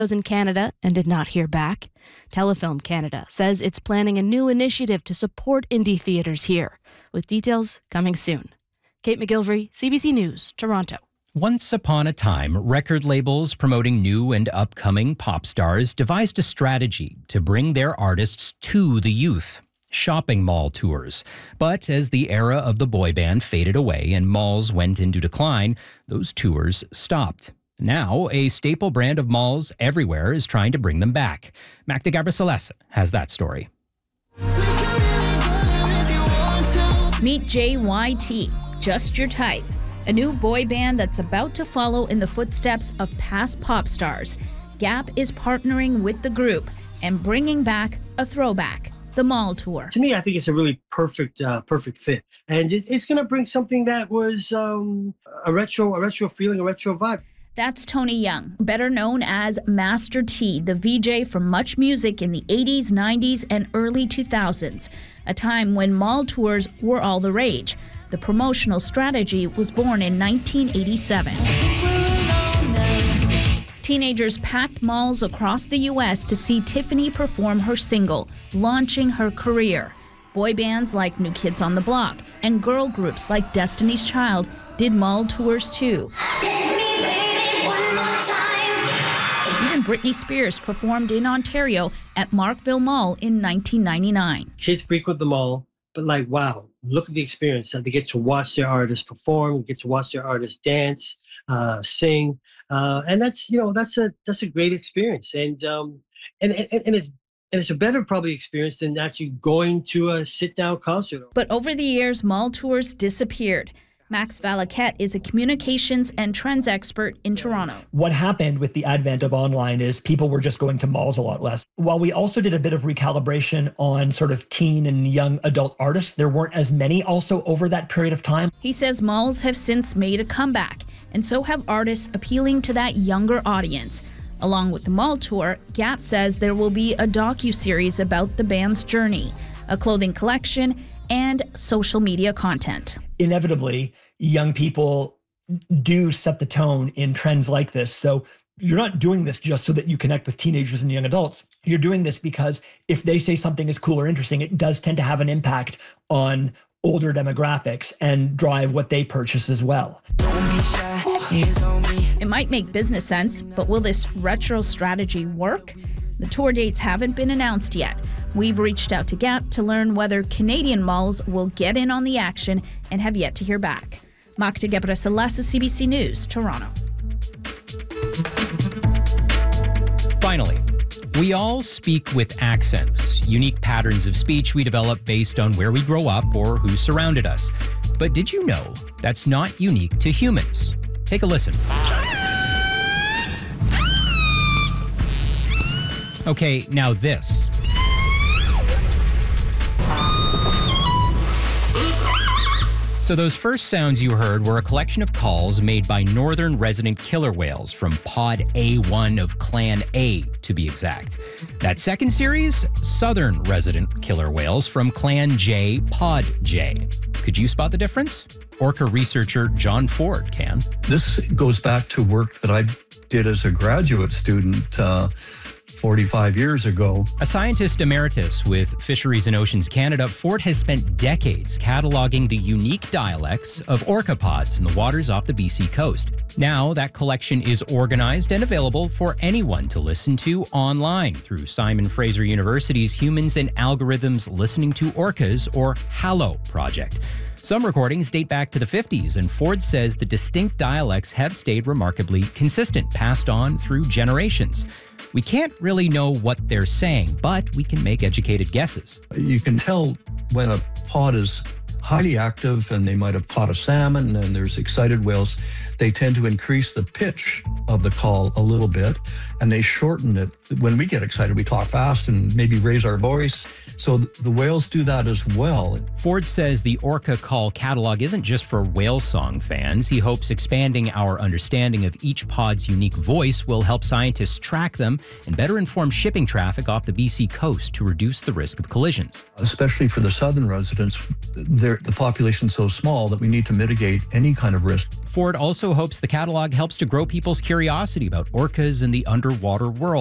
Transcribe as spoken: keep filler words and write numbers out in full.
in Canada and did not hear back. Telefilm Canada says it's planning a new initiative to support indie theaters here, with details coming soon. Kate McGilvery, C B C News, Toronto. Once upon a time, record labels promoting new and upcoming pop stars devised a strategy to bring their artists to the youth. Shopping mall tours. But as the era of the boy band faded away and malls went into decline, those tours stopped. Now, a staple brand of malls everywhere is trying to bring them back. Magda Gabrisalesa has that story. Meet J Y T, Just Your Type, a new boy band that's about to follow in the footsteps of past pop stars. Gap is partnering with the group and bringing back a throwback, the mall tour. To me, I think it's a really perfect, uh, perfect fit, and it, it's going to bring something that was um, a retro, a retro feeling, a retro vibe. That's Tony Young, better known as Master T, the V J from Much Music in the eighties, nineties, and early two thousands, a time when mall tours were all the rage. The promotional strategy was born in nineteen eighty-seven. Teenagers packed malls across the U S to see Tiffany perform her single, launching her career. Boy bands like New Kids on the Block and girl groups like Destiny's Child did mall tours too. Even Britney Spears performed in Ontario at Markville Mall in nineteen ninety-nine. Kids frequent the mall, but like, wow, look at the experience that they get to watch their artists perform, get to watch their artists dance, uh, sing, uh, and that's you know that's a that's a great experience, and um, and, and and it's and it's a better probably experience than actually going to a sit down concert. But over the years, mall tours disappeared. Max Valaket is a communications and trends expert in Toronto. What happened with the advent of online is people were just going to malls a lot less. While we also did a bit of recalibration on sort of teen and young adult artists, there weren't as many also over that period of time. He says malls have since made a comeback, and so have artists appealing to that younger audience. Along with the mall tour, Gap says there will be a docuseries about the band's journey, a clothing collection, and social media content. Inevitably, young people do set the tone in trends like this. So you're not doing this just so that you connect with teenagers and young adults. You're doing this because if they say something is cool or interesting, it does tend to have an impact on older demographics and drive what they purchase as well. It might make business sense, but will this retro strategy work? The tour dates haven't been announced yet. We've reached out to Gap to learn whether Canadian malls will get in on the action and have yet to hear back. Magda Gabrisalesa, C B C News, Toronto. Finally, we all speak with accents, unique patterns of speech we develop based on where we grow up or who surrounded us. But did you know that's not unique to humans? Take a listen. Okay, now this. So those first sounds you heard were a collection of calls made by northern resident killer whales from Pod A one of Clan A, to be exact. That second series, southern resident killer whales from Clan J, Pod J. Could you spot the difference? Orca researcher John Ford can. This goes back to work that I did as a graduate student uh, forty-five years ago. A scientist emeritus with Fisheries and Oceans Canada, Ford has spent decades cataloging the unique dialects of orcapods in the waters off the B C coast. Now, that collection is organized and available for anyone to listen to online through Simon Fraser University's Humans and Algorithms Listening to Orcas, or HALO project. Some recordings date back to the fifties, and Ford says the distinct dialects have stayed remarkably consistent, passed on through generations. We can't really know what they're saying, but we can make educated guesses. You can tell when a pod is highly active and they might have caught a salmon and there's excited whales. They tend to increase the pitch of the call a little bit and they shorten it. When we get excited, we talk fast and maybe raise our voice. So the whales do that as well. Ford says the Orca Call catalog isn't just for whale song fans. He hopes expanding our understanding of each pod's unique voice will help scientists track them and better inform shipping traffic off the B C coast to reduce the risk of collisions. Especially for the southern residents, the population's so small that we need to mitigate any kind of risk. Ford also also hopes the catalog helps to grow people's curiosity about orcas and the underwater world.